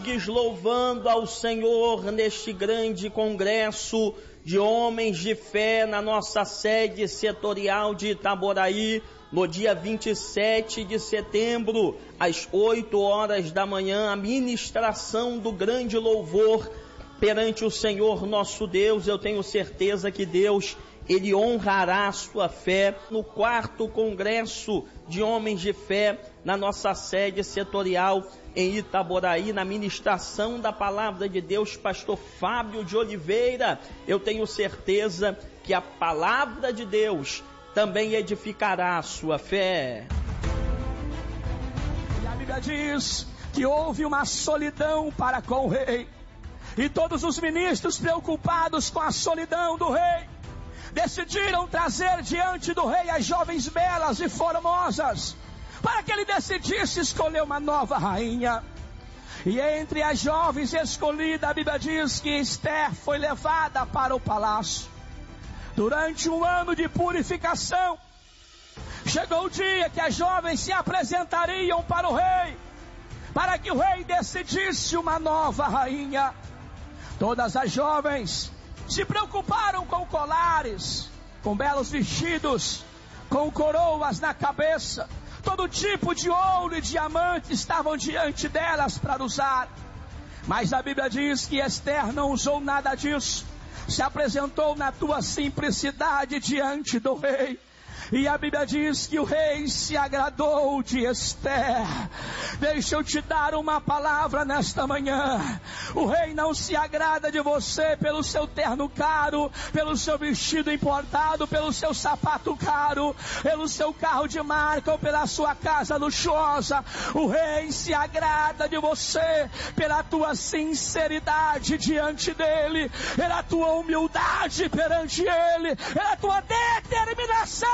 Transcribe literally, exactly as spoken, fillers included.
Louvando ao Senhor neste grande congresso de homens de fé na nossa sede setorial de Itaboraí, no dia vinte e sete de setembro, às oito horas da manhã, a ministração do grande louvor perante o Senhor nosso Deus. Eu tenho certeza que Deus, Ele honrará a sua fé no quarto congresso de homens de fé na nossa sede setorial em Itaboraí, na ministração da palavra de Deus, pastor Fábio de Oliveira. Eu tenho certeza que a palavra de Deus também edificará a sua fé. E a Bíblia diz que houve uma solidão para com o rei, e todos os ministros, preocupados com a solidão do rei, decidiram trazer diante do rei as jovens belas e formosas, para que ele decidisse escolher uma nova rainha. E entre as jovens escolhidas, a Bíblia diz que Esther foi levada para o palácio. Durante um ano de purificação, chegou o dia que as jovens se apresentariam para o rei, para que o rei decidisse uma nova rainha. Todas as jovens se preocuparam com colares, com belos vestidos, com coroas na cabeça. Todo tipo de ouro e diamante estavam diante delas para usar. Mas a Bíblia diz que Esther não usou nada disso. Se apresentou na tua simplicidade diante do rei. E a Bíblia diz que o rei se agradou de Esther. Deixa eu te dar uma palavra nesta manhã. O rei não se agrada de você pelo seu terno caro, pelo seu vestido importado, pelo seu sapato caro, pelo seu carro de marca ou pela sua casa luxuosa. O rei se agrada de você pela tua sinceridade diante dele, pela tua humildade perante ele, pela tua determinação